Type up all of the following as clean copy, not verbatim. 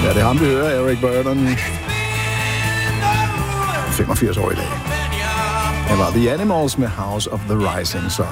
Ja, det er ham, vi hører, Eric Burdon. 85 år i dag. Det var The Animals med House of the Rising Sun.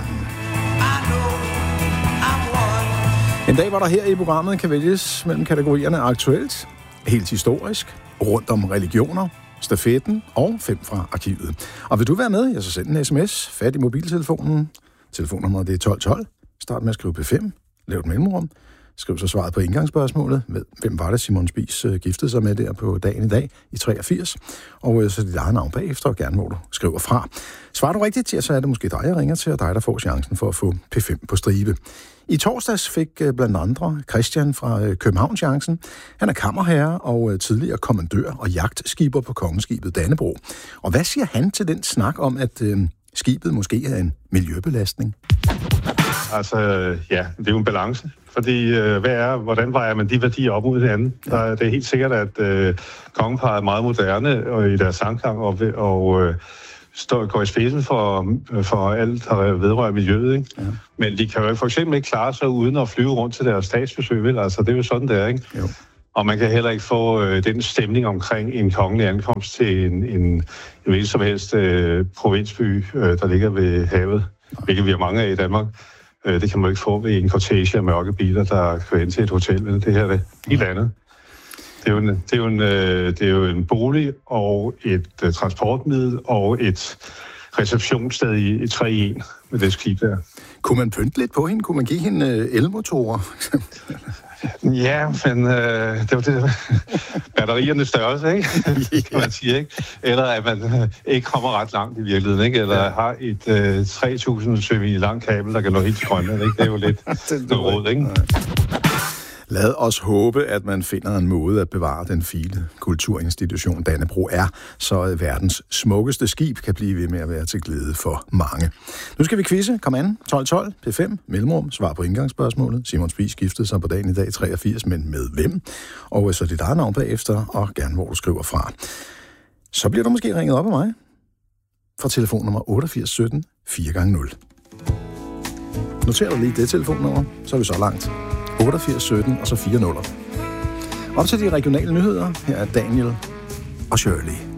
En dag, hvor der her i programmet kan vælges mellem kategorierne aktuelt, helt historisk, rundt om religioner, stafetten og 5 fra arkivet. Og vil du være med, så send en sms, fat i mobiltelefonen. Telefonnummeret det er 1212. Start med at skrive P5, lav et mellemrum. Skriv så svaret på indgangsspørgsmålet med, hvem var det Simon Spies giftede sig med der på dagen i dag i 83. Og så dit eget navn bagefter, og gerne hvor du skriver fra. Svarer du rigtigt, så er det måske dig, jeg ringer til, og dig, der får chancen for at få P5 på stribe. I torsdags fik blandt andre Christian fra København chancen. Han er kammerherre og tidligere kommandør og jagtskipper på kongeskibet Dannebrog. Og hvad siger han til den snak om, at skibet måske er en miljøbelastning? Altså, ja, det er jo en balance. Fordi, hvordan vejer man de værdier op mod hinanden? Det er helt sikkert, at kongeparret er meget moderne og i deres sangklang og går i spidsen for alt, der vedrører miljøet, ikke? Ja. Men de kan jo for eksempel ikke klare sig uden at flyve rundt til deres statsbesøg, vel? Altså, det er jo sådan, det er, ikke? Jo. Og man kan heller ikke få den stemning omkring en kongelig ankomst til en hvilken som helst provinsby, der ligger ved havet, hvilket vi har mange af i Danmark. Det kan man ikke få ved en cortege af mørke biler, der kører ind til et hotel. Det her er det helt andet. Det er jo en bolig og et transportmiddel og et receptionssted i 3 i 1 med det skib der. Kunne man pynte lidt på hende? Kunne man give hende elmotorer, for eksempel? Ja, men det var det batteriernes størrelse, ikke? Kan man sige, ikke? Eller at man ikke kommer ret langt i virkeligheden, ikke? Eller har et 3.000 sømil langt kabel, der kan nå helt til Grønland, ikke? Det er jo lidt råd, ikke? Lad os håbe, at man finder en måde at bevare den fine kulturinstitution Dannebrog er, så verdens smukkeste skib kan blive ved med at være til glæde for mange. Nu skal vi quizze. Kom an. 1212 P5 mellemrum. Svar på indgangsspørgsmålet. Simon Spies giftede sig på dagen i dag 83, men med hvem? Og så dit eget navn bagefter, og gerne hvor du skriver fra. Så bliver du måske ringet op af mig fra telefonnummer 8817 4x0. Noter du lige det telefonnummer, så er vi så langt. 8817 og så 4 0. Op til de regionale nyheder. Her er Daniel og Shirley.